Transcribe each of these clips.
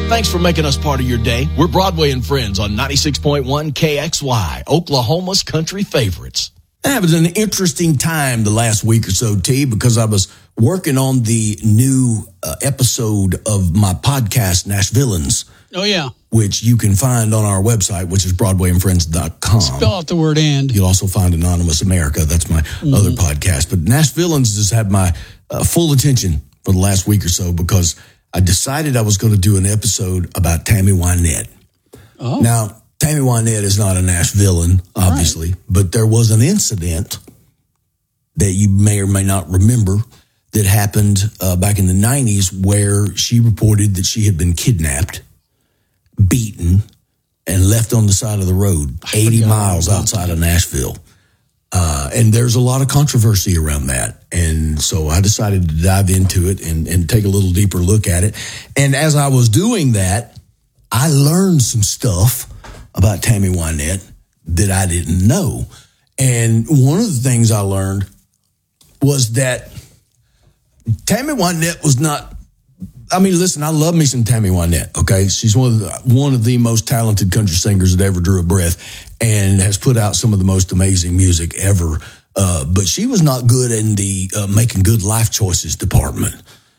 Thanks for making us part of your day. We're Broadway and Friends on 96.1 KXY, Oklahoma's country favorites. That was an interesting time the last week or so, T, because I was working on the new episode of my podcast, Nashvillans. Oh, yeah. Which you can find on our website, which is BroadwayandFriends.com. Spell out the word "and." You'll also find Anonymous America. That's my other podcast. But Nashvillans has had my full attention for the last week or so because I decided I was going to do an episode about Tammy Wynette. Oh. Now, Tammy Wynette is not a Nashvillan, obviously, but there was an incident that you may or may not remember that happened back in the 90s where she reported that she had been kidnapped, beaten, and left on the side of the road 80 miles outside of Nashville. And there's a lot of controversy around that. And so I decided to dive into it and take a little deeper look at it. And as I was doing that, I learned some stuff about Tammy Wynette that I didn't know. And one of the things I learned was that Tammy Wynette was not, I mean, listen, I love me some Tammy Wynette, okay? She's one of the most talented country singers that ever drew a breath and has put out some of the most amazing music ever. But she was not good in the making good life choices department.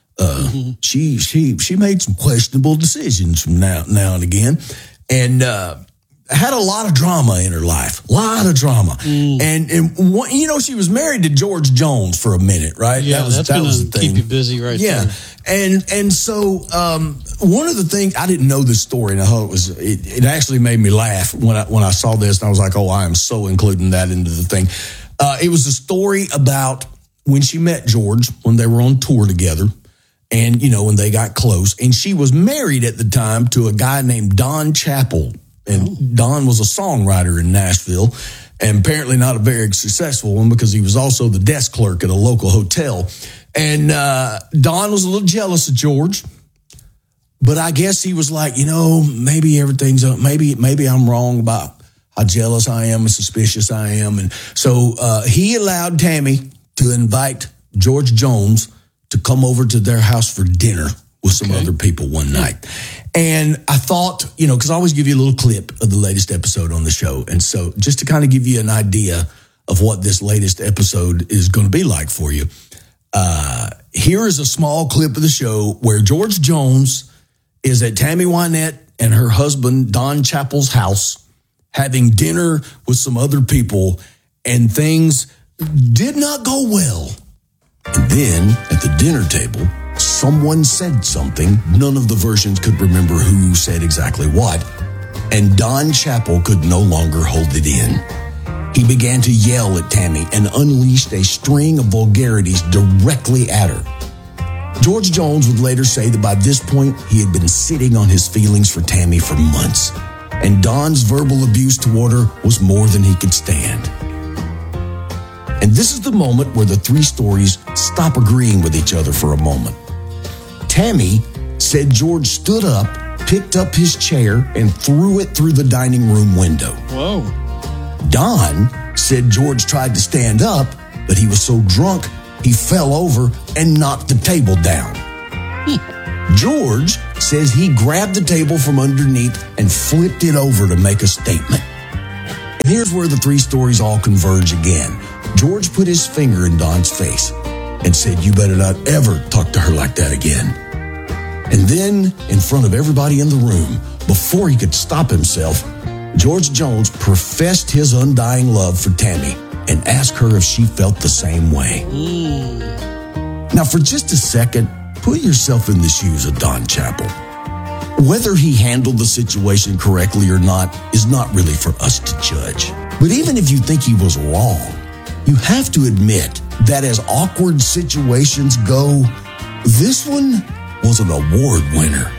She made some questionable decisions from now and again, and had a lot of drama in her life, a lot of drama. And you know, she was married to George Jones for a minute, right? Yeah, that's going to keep you busy right there. And so one of the things, I didn't know this story, and I thought it actually made me laugh when I saw this, and I was like, oh, I am so including that into the thing. It was a story about when she met George, when they were on tour together, and, you know, when they got close. And she was married at the time to a guy named Don Chappell. And Don was a songwriter in Nashville, and apparently not a very successful one because he was also the desk clerk at a local hotel. And Don was a little jealous of George, but I guess he was like, you know, maybe everything's up. Maybe I'm wrong about how jealous I am and suspicious I am. And so he allowed Tammy to invite George Jones to come over to their house for dinner with some other people one night. And I thought, you know, because I always give you a little clip of the latest episode on the show. And so just to kind of give you an idea of what this latest episode is going to be like for you, here is a small clip of the show where George Jones is at Tammy Wynette and her husband, Don Chappell's house, having dinner with some other people, and things did not go well. And then at the dinner table, someone said something. None of the versions could remember who said exactly what. And Don Chappell could no longer hold it in. He began to yell at Tammy and unleashed a string of vulgarities directly at her. George Jones would later say that by this point, he had been sitting on his feelings for Tammy for months. And Don's verbal abuse toward her was more than he could stand. And this is the moment where the three stories stop agreeing with each other for a moment. Tammy said George stood up, picked up his chair, and threw it through the dining room window. Whoa. Don said George tried to stand up, but he was so drunk, he fell over and knocked the table down. George says he grabbed the table from underneath and flipped it over to make a statement. And here's where the three stories all converge again. George put his finger in Don's face and said, "You better not ever talk to her like that again." And then, in front of everybody in the room, before he could stop himself, George Jones professed his undying love for Tammy and asked her if she felt the same way. Now, for just a second, put yourself in the shoes of Don Chappell. Whether he handled the situation correctly or not is not really for us to judge. But even if you think he was wrong, you have to admit that as awkward situations go, this one was an award winner.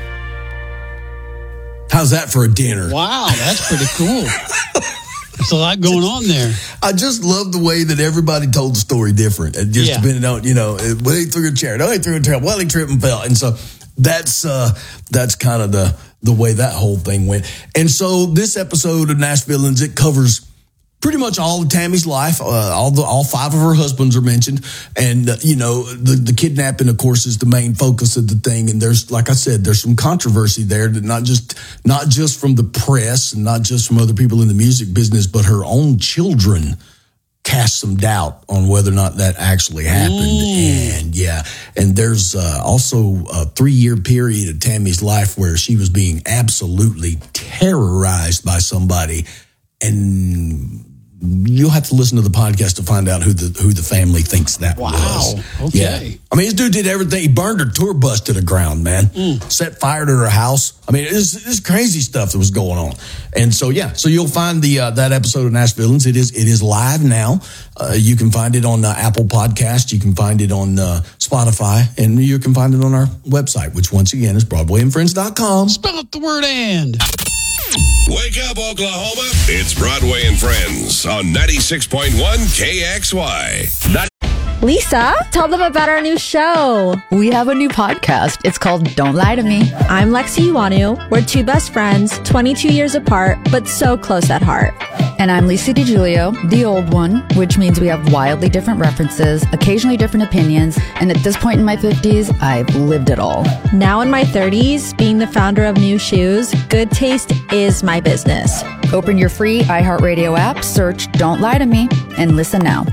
How's that for a dinner? Wow, that's pretty cool. There's a lot going on there. I just love the way that everybody told the story different. It just depending on, you know, well, he threw a chair. No, he threw a chair. Well, he tripped and fell. And so that's kind of the way that whole thing went. And so this episode of Nashvillans, it covers pretty much all of Tammy's life. All 5 of her husbands are mentioned. And, the kidnapping, of course, is the main focus of the thing. And there's, like I said, there's some controversy there that not just from the press and not just from other people in the music business, but her own children cast some doubt on whether or not that actually happened. And there's also a 3-year period of Tammy's life where she was being absolutely terrorized by somebody. And you'll have to listen to the podcast to find out who the family thinks that was. Okay. Yeah. I mean, this dude did everything. He burned her tour bus to the ground, man. Set fire to her house. I mean, it's crazy stuff that was going on. And so you'll find that episode of Nashville Villains. It is live now. You can find it on Apple Podcast. You can find it on Spotify, and you can find it on our website, which once again is BroadwayandFriends.com. Spell out the word "and." Wake up, Oklahoma. It's Broadway and Friends on 96.1 KXY. Lisa, tell them about our new show. We have a new podcast. It's called Don't Lie to Me. I'm Lexi Iwanu. We're 2 best friends, 22 years apart, but so close at heart. And I'm Lisa DiGiulio, the old one, which means we have wildly different references, occasionally different opinions, and at this point in my 50s, I've lived it all. Now in my 30s, being the founder of New Shoes, good taste is my business. Open your free iHeartRadio app, search Don't Lie to Me, and listen now.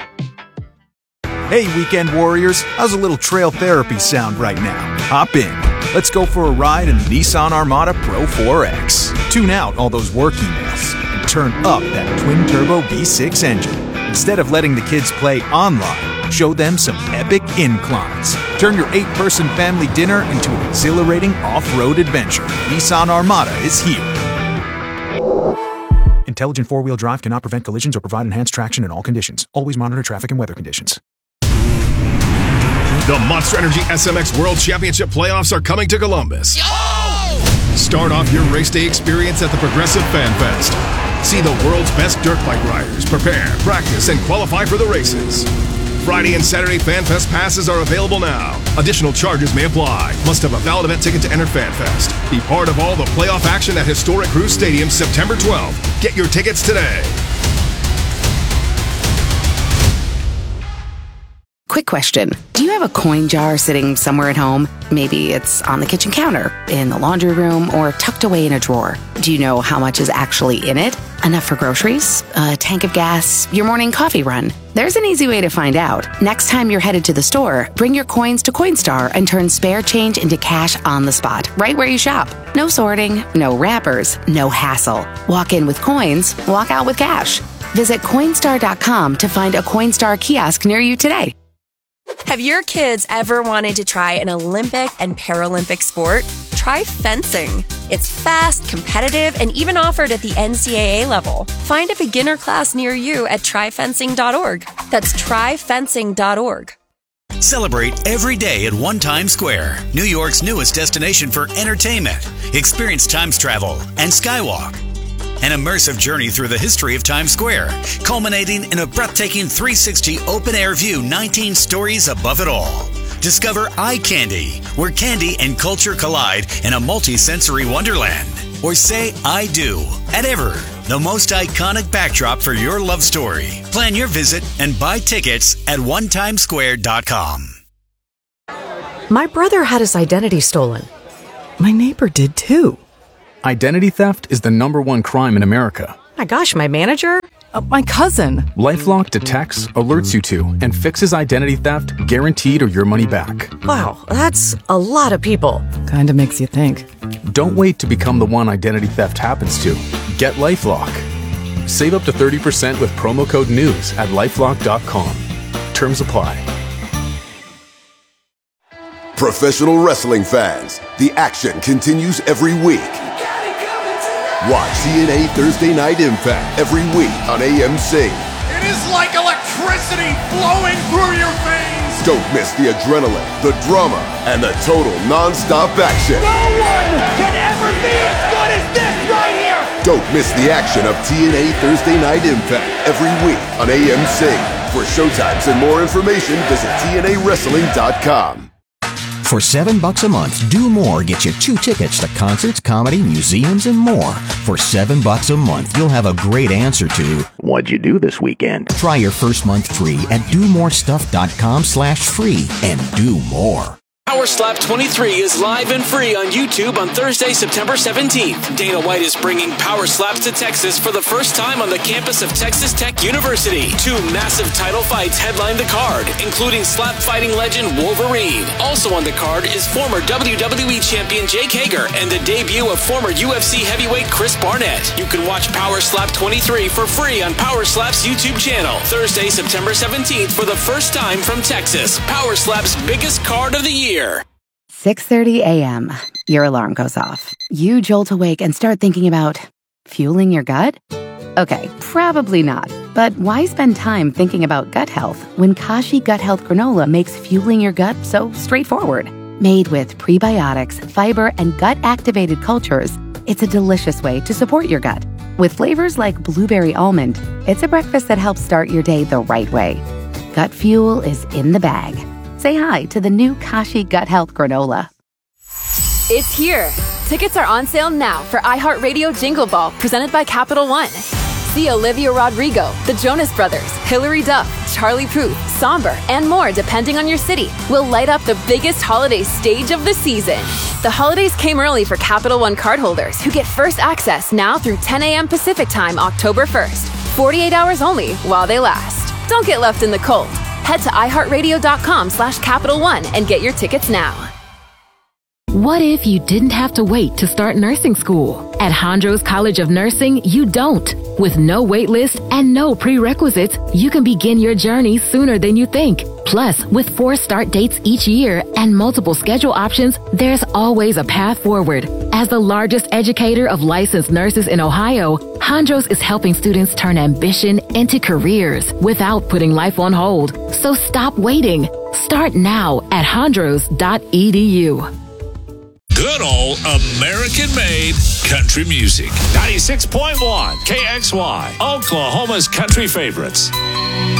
Hey, weekend warriors, how's a little trail therapy sound right now? Hop in. Let's go for a ride in the Nissan Armada Pro 4X. Tune out all those work emails and turn up that twin-turbo V6 engine. Instead of letting the kids play online, show them some epic inclines. Turn your 8-person family dinner into an exhilarating off-road adventure. Nissan Armada is here. Intelligent four-wheel drive cannot prevent collisions or provide enhanced traction in all conditions. Always monitor traffic and weather conditions. The Monster Energy SMX World Championship playoffs are coming to Columbus. Start off your race day experience at the Progressive Fan Fest. See the world's best dirt bike riders prepare, practice, and qualify for the races. Friday and Saturday Fan Fest passes are available now. Additional charges may apply. Must have a valid event ticket to enter Fan Fest. Be part of all the playoff action at historic Cruz Stadium September 12th. Get your tickets today. Quick question. Do you have a coin jar sitting somewhere at home? Maybe it's on the kitchen counter, in the laundry room, or tucked away in a drawer. Do you know how much is actually in it? Enough for groceries? A tank of gas? Your morning coffee run? There's an easy way to find out. Next time you're headed to the store, bring your coins to Coinstar and turn spare change into cash on the spot, right where you shop. No sorting, no wrappers, no hassle. Walk in with coins, walk out with cash. Visit Coinstar.com to find a Coinstar kiosk near you today. Have your kids ever wanted to try an Olympic and Paralympic sport? Try fencing. It's fast, competitive, and even offered at the NCAA level. Find a beginner class near you at tryfencing.org. That's tryfencing.org. Celebrate every day at One Times Square, New York's newest destination for entertainment. Experience Times travel and Skywalk. An immersive journey through the history of Times Square, culminating in a breathtaking 360 open-air view 19 stories above it all. Discover Eye Candy, where candy and culture collide in a multi-sensory wonderland. Or say I do at Ever, the most iconic backdrop for your love story. Plan your visit and buy tickets at onetimesquare.com. My brother had his identity stolen. My neighbor did too. Identity theft is the #1 crime in America. My gosh, my manager? My cousin. LifeLock detects, alerts you to, and fixes identity theft guaranteed or your money back. Wow, that's a lot of people. Kinda makes you think. Don't wait to become the one identity theft happens to. Get LifeLock. Save up to 30% with promo code NEWS at LifeLock.com. Terms apply. Professional wrestling fans, the action continues every week. Watch TNA Thursday Night Impact every week on AMC. It is like electricity flowing through your veins. Don't miss the adrenaline, the drama, and the total non-stop action. No one can ever be as good as this right here. Don't miss the action of TNA Thursday Night Impact every week on AMC. For showtimes and more information, visit TNAWrestling.com. For $7 a month, Do More gets you 2 tickets to concerts, comedy, museums, and more. For $7 a month, you'll have a great answer to What'd you do this weekend? Try your first month free at domorestuff.com/free and do more. Power Slap 23 is live and free on YouTube on Thursday, September 17th. Dana White is bringing Power Slaps to Texas for the first time on the campus of Texas Tech University. 2 massive title fights headline the card, including slap fighting legend Wolverine. Also on the card is former WWE champion Jake Hager and the debut of former UFC heavyweight Chris Barnett. You can watch Power Slap 23 for free on Power Slap's YouTube channel. Thursday, September 17th for the first time from Texas. Power Slap's biggest card of the year. 6:30 a.m. Your alarm goes off. You jolt awake and start thinking about fueling your gut? Okay, probably not. But why spend time thinking about gut health when Kashi Gut Health Granola makes fueling your gut so straightforward? Made with prebiotics, fiber, and gut-activated cultures, it's a delicious way to support your gut. With flavors like blueberry almond, it's a breakfast that helps start your day the right way. Gut fuel is in the bag. Say hi to the new Kashi Gut Health Granola. It's here. Tickets are on sale now for iHeartRadio Jingle Ball, presented by Capital One. See Olivia Rodrigo, the Jonas Brothers, Hilary Duff, Charlie Puth, Somber, and more depending on your city. Will light up the biggest holiday stage of the season. The holidays came early for Capital One cardholders who get first access now through 10 a.m. Pacific Time, October 1st. 48 hours only while they last. Don't get left in the cold. Head to iHeartRadio.com/Capital One and get your tickets now. What if you didn't have to wait to start nursing school? At Hondros College of Nursing, you don't. With no wait list and no prerequisites, you can begin your journey sooner than you think. Plus, with 4 start dates each year and multiple schedule options, there's always a path forward. As the largest educator of licensed nurses in Ohio, Hondros is helping students turn ambition into careers without putting life on hold. So stop waiting. Start now at hondros.edu. Good old American-made country music. 96.1 KXY, Oklahoma's country favorites.